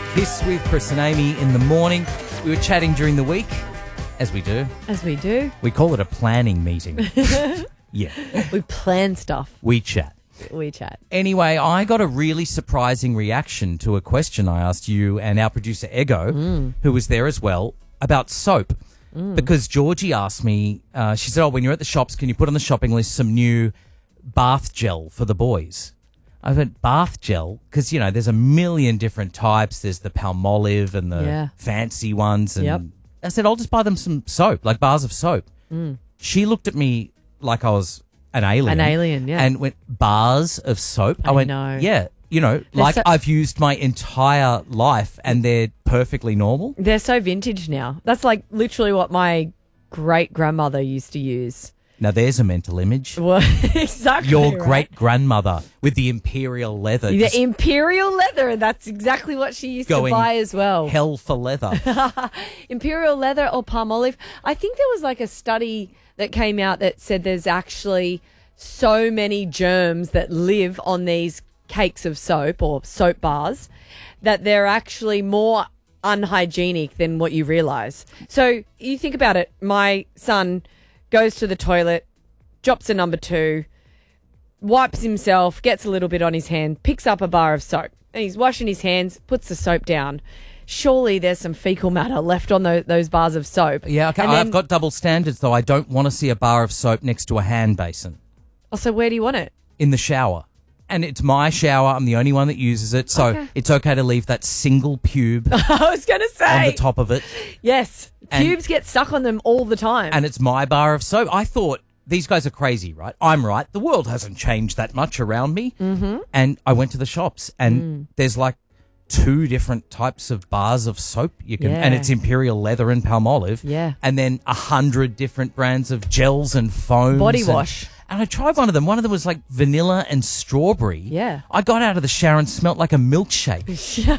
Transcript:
Kiss with Chris and Amy in the morning. We were chatting during the week, as we do. As we do. We call it a planning meeting. Yeah. We plan stuff. We chat. We chat. Anyway, I got a really surprising reaction to a question I asked you and our producer Ego, who was there as well, about soap. Because Georgie asked me, she said, when you're at the shops, can you put on the shopping list some new bath gel for the boys? I went, bath gel? Because, there's a million different types. There's the Palmolive and the fancy ones. And I said, I'll just buy them some soap, like bars of soap. She looked at me like I was an alien. An alien, yeah. And went, bars of soap? I went, know. Yeah. I've used my entire life and they're perfectly normal. They're so vintage now. That's like literally what my great-grandmother used to use. Now, there's a mental image. Well, exactly. Your right? great-grandmother with the imperial leather. The imperial leather. That's exactly what she used to buy as well. Hell for leather. Imperial leather or Palmolive. I think there was like a study that came out that said there's actually so many germs that live on these cakes of soap or soap bars that they're actually more unhygienic than what you realise. So you think about it. My son goes to the toilet, drops a number 2, wipes himself, gets a little bit on his hand, picks up a bar of soap, and he's washing his hands, puts the soap down. Surely there's some fecal matter left on those bars of soap. Yeah, okay. I've got double standards, though. I don't want to see a bar of soap next to a hand basin. Oh, so where do you want it? In the shower. And it's my shower. I'm the only one that uses it. So It's okay to leave that single pube I was going to say. on the top of it. Yes. Pubes get stuck on them all the time. And it's my bar of soap. I thought, these guys are crazy, right? I'm right. The world hasn't changed that much around me. Mm-hmm. And I went to the shops and there's like 2 different types of bars of soap you can, and it's Imperial Leather and Palmolive. Yeah. And then 100 different brands of gels and foams. Body wash. And I tried one of them. One of them was like vanilla and strawberry. Yeah. I got out of the shower and smelt like a milkshake.